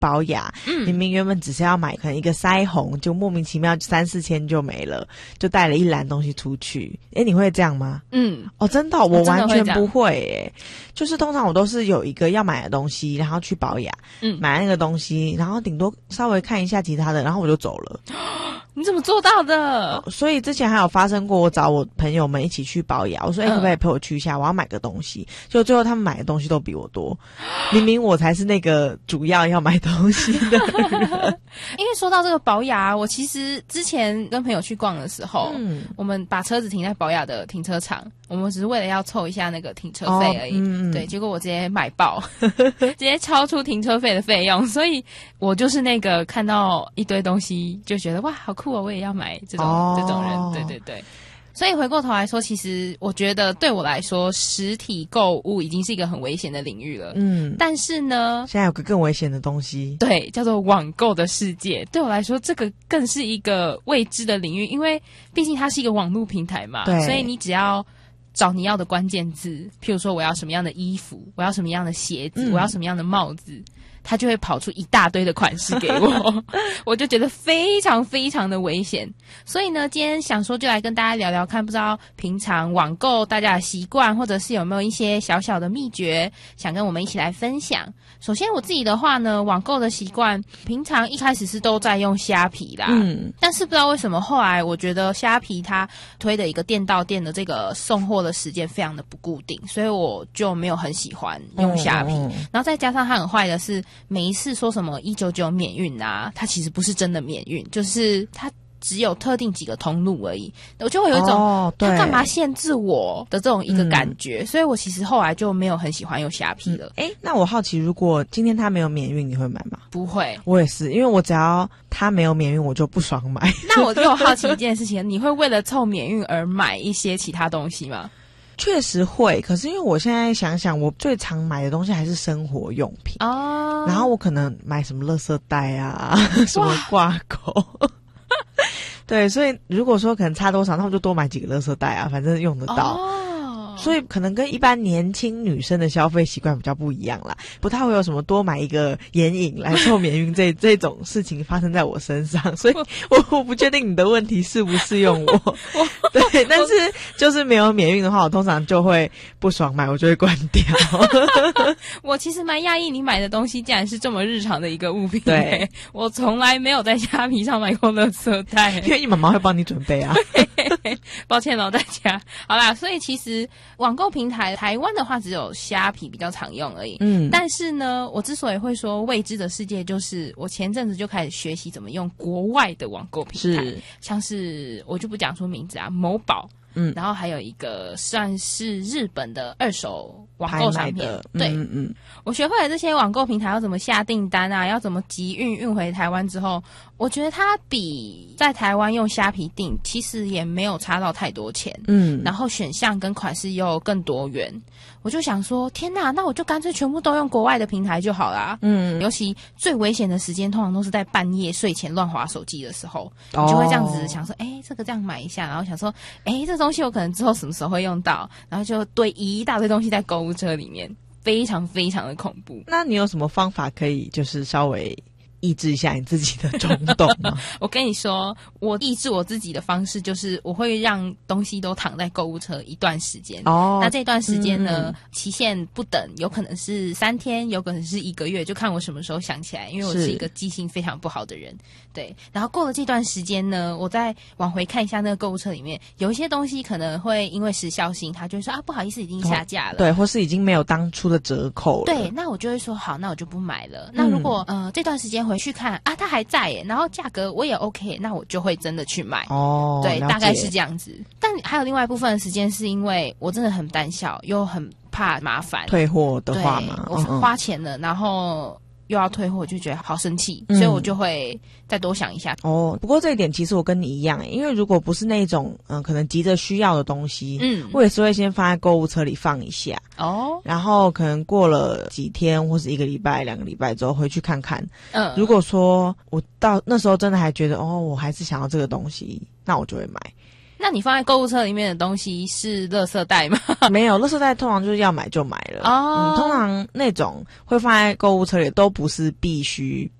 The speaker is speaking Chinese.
保养，明明原本只是要买可能一个腮红，就莫名其妙3-4千就没了，就带了一篮东西出去。你会这样吗？真的我完全不会就是通常我都是有一个要买的东西，然后去保养，买那个东西，然后顶多稍微看一下其他的，然后我就走了。 你怎么做到的？ 所以之前还有发生过，我找我朋友们一起去保养，我说可不可以陪我去一下，我要买个东西，就最后他们买的东西都比我多，明明我才是那个主要买东西的人。 因为说到这个保养，我其实之前跟朋友去逛的时候，我们把车子停在保养的停车场，我们只是为了要凑一下那个停车费而已，对，结果我直接买爆直接超出停车费的费用，所以我就是那个看到一堆东西就觉得哇好酷哦，我也要买这种人，对对对。所以回过头来说，其实我觉得对我来说，实体购物已经是一个很危险的领域了。但是呢， 现在有个更危险的东西， 对，叫做网购的世界。对我来说，这个更是一个未知的领域，因为毕竟它是一个网络平台嘛，所以你只要找你要的关键字，譬如说我要什么样的衣服，我要什么样的鞋子，我要什么样的帽子，他就会跑出一大堆的款式给我我就觉得非常非常的危险。所以呢，今天想说就来跟大家聊聊看，不知道平常网购大家的习惯，或者是有没有一些小小的秘诀想跟我们一起来分享。首先我自己的话呢，网购的习惯平常一开始是都在用虾皮啦，但是不知道为什么后来我觉得虾皮它推的一个店到店的这个送货的时间非常的不固定，所以我就没有很喜欢用虾皮。然后再加上它很坏的是，每一次说什么199免运啊，它其实不是真的免运，就是它只有特定几个通路而已，我就会有一种他干嘛限制我的这种一个感觉，所以我其实后来就没有很喜欢用虾皮了。 那我好奇，如果今天他没有免运，你会买吗？ 不会， 我也是，因为我只要他没有免运，我就不爽买。 那我就好奇一件事情，你会为了凑免运而买一些其他东西吗？ 确实会，可是因为我现在想想，我最常买的东西还是生活用品然后我可能买什么垃圾袋啊什么挂钩对，所以如果说可能差多少，那我就多买几个垃圾袋啊，反正用得到所以可能跟一般年轻女生的消费习惯比较不一样啦，不太会有什么多买一个眼影来凑免运这种事情发生在我身上，所以我不确定你的问题适不适用我对，但是就是没有免运的话，我通常就会不爽买，我就会关掉我其实蛮讶异你买的东西竟然是这么日常的一个物品。 对， 我从来没有在虾皮上买过垃圾袋， 因为你妈妈会帮你准备啊抱歉了大家。好啦，所以其实网购平台台湾的话只有虾皮比较常用而已。但是呢，我之所以会说未知的世界，就是我前阵子就开始学习怎么用国外的网购平台，像是我就不讲出名字啊，某宝，然后还有一个算是日本的二手网购商品，对，我学会了这些网购平台要怎么下订单啊，要怎么集运回台湾之后，我觉得它比在台湾用虾皮订其实也没有差到太多钱，然后选项跟款式又更多元，我就想说天哪，那我就干脆全部都用国外的平台就好啦。尤其最危险的时间通常都是在半夜睡前乱滑手机的时候，你就会这样子想说这个这样买一下，然后想说这东西我可能之后什么时候会用到，然后就堆一大堆东西在购物车里面，非常非常的恐怖。 那你有什么方法可以就是稍微抑制一下你自己的冲动吗？ 我跟你说，我抑制我自己的方式就是我会让东西都躺在购物车一段时间。那这段时间呢，期限不等，有可能是3天，有可能是1个月，就看我什么时候想起来，因为我是一个记性非常不好的人。对，然后过了这段时间呢，我再往回看一下那个购物车里面，有一些东西可能会因为时效性，他就会说不好意思，已经下架了， 对，或是已经没有当初的折扣了。 对，那我就会说好，那我就不买了。那如果这段时间回去看它还在耶，然后价格我也 OK， 那我就会真的去买。对，大概是这样子。但还有另外一部分的时间是因为我真的很胆小，又很怕麻烦。 退货的话嘛， 我花钱了，然后又要退货，我就觉得好生气，所以我就会再多想一下。 不过这一点其实我跟你一样，因为如果不是那种可能急着需要的东西，我也是会先放在购物车里放一下，然后可能过了几天或是1个礼拜、2个礼拜之后回去看看。如果说我到那时候真的还觉得我还是想要这个东西，那我就会买。 那你放在购物车里面的东西是垃圾袋吗？ 没有，垃圾袋通常就是要买就买了。通常那种会放在购物车里都不是必须